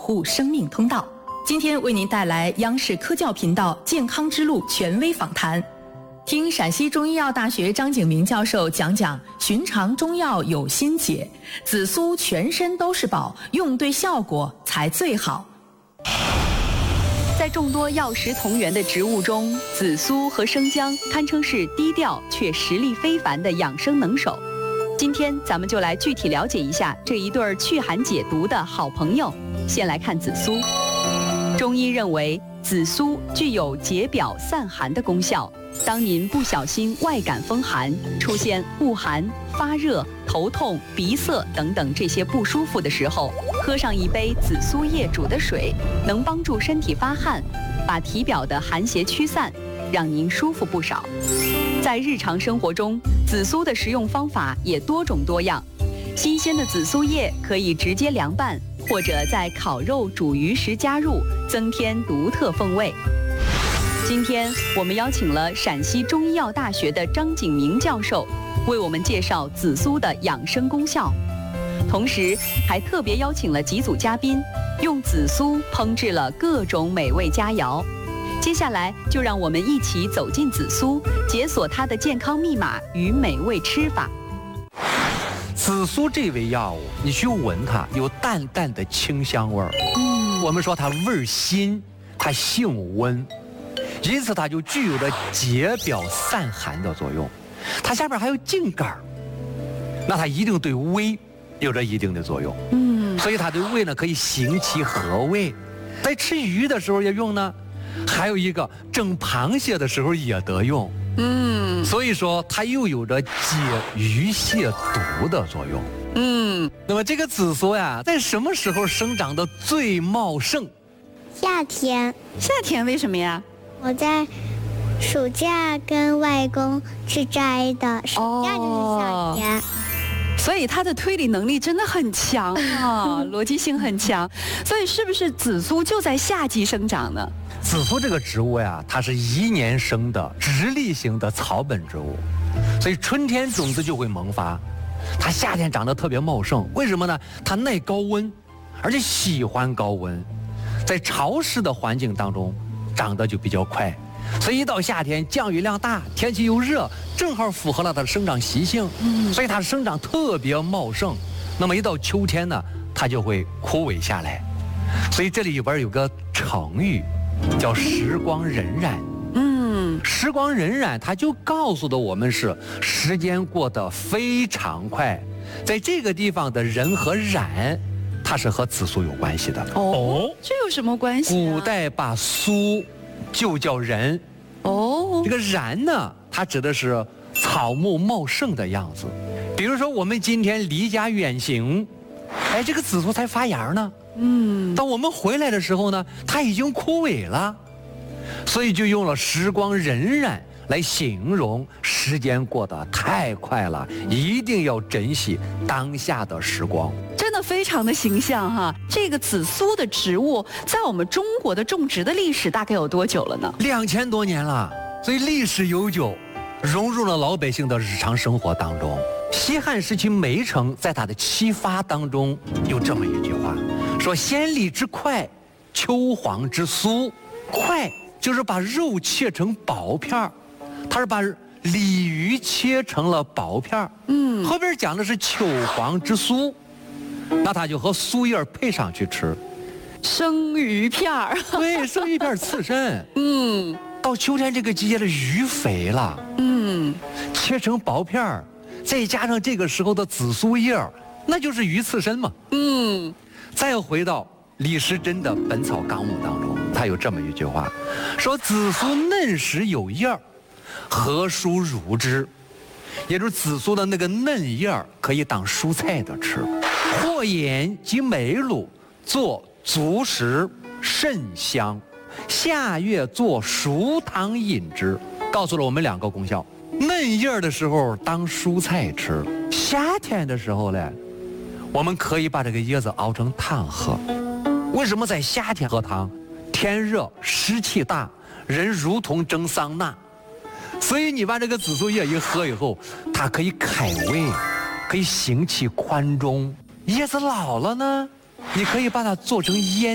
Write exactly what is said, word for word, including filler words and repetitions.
护生命通道。今天为您带来央视科教频道健康之路权威访谈，听陕西中医药大学张景明教授讲讲寻常中药有心解，紫苏全身都是宝，用对效果才最好。 在众多药食同源的植物中，紫苏和生姜堪称是低调却实力非凡的养生能手。今天咱们就来具体了解一下这一对祛寒解毒的好朋友。先来看紫苏。中医认为，紫苏具有解表散寒的功效。当您不小心外感风寒，出现恶寒、发热、头痛、鼻塞等等这些不舒服的时候，喝上一杯紫苏叶煮的水，能帮助身体发汗，把体表的寒邪驱散，让您舒服不少。在日常生活中，紫苏的食用方法也多种多样。新鲜的紫苏叶可以直接凉拌，或者在烤肉、煮鱼时加入，增添独特风味。今天我们邀请了陕西中医药大学的张景明教授，为我们介绍紫苏的养生功效，同时还特别邀请了几组嘉宾，用紫苏烹制了各种美味佳肴。接下来就让我们一起走进紫苏，解锁它的健康密码与美味吃法。 紫苏这味药物，你去闻它，有淡淡的清香味儿。嗯，我们说它味儿辛，它性温，因此它就具有着解表散寒的作用。它下边还有茎秆儿，那它一定对胃有着一定的作用。嗯，所以它对胃呢可以行其和胃，在吃鱼的时候也用呢，还有一个蒸螃蟹的时候也得用。嗯，所以说它又有着解鱼泻毒的作用。嗯，那么这个紫苏呀，在什么时候生长的最茂盛？ 夏天。 夏天为什么呀？ 我在暑假跟外公去摘的，暑假就是夏天。哦， 所以他的推理能力真的很强啊，逻辑性很强。所以是不是紫苏就在夏季生长呢？ 紫苏这个植物呀，它是一年生的直立型的草本植物，所以春天种子就会萌发，它夏天长得特别茂盛。为什么呢？它耐高温，而且喜欢高温，在潮湿的环境当中长得就比较快，所以一到夏天降雨量大，天气又热，正好符合了它的生长习性。嗯，所以它生长特别茂盛。那么一到秋天呢，它就会枯萎下来。所以这里边有个成语叫时光荏苒。嗯，时光荏苒，它就告诉的我们是时间过得非常快。在这个地方的人和苒，它是和紫苏有关系的。 哦，这有什么关系啊？ 古代把苏就叫人。哦，这个苒呢，它指的是草木茂盛的样子。比如说我们今天离家远行，哎，这个紫苏才发芽呢。嗯，当我们回来的时候呢，它已经枯萎了，所以就用了时光荏苒来形容时间过得太快了，一定要珍惜当下的时光。 真的非常的形象哈。这个紫苏的植物在我们中国的种植的历史大概有多久了呢？ 两千多年了，所以历史悠久，融入了老百姓的日常生活当中。西汉时期梅城在他的启发当中有这么一句话，说先礼之快，秋黄之酥。快就是把肉切成薄片儿，他是把鲤鱼切成了薄片儿。嗯，后边讲的是秋黄之酥，那他就和酥叶配上去吃。 生鱼片儿， 对，生鱼片刺身。嗯，到秋天这个季节的鱼肥了，嗯，切成薄片儿，再加上这个时候的紫苏叶，那就是鱼刺身嘛。嗯，再回到李时珍的《本草纲目》当中，他有这么一句话，说紫苏嫩时有叶儿，何蔬如之？也就是紫苏的那个嫩叶儿可以当蔬菜的吃，或盐及梅露做足食，甚香。夏月做熟汤饮之，告诉了我们两个功效。嫩叶的时候当蔬菜吃，夏天的时候呢，我们可以把这个叶子熬成汤喝。为什么在夏天喝汤？天热湿气大，人如同蒸桑拿，所以你把这个紫苏叶一喝以后，它可以开胃，可以行气宽中。叶子老了呢，你可以把它做成腌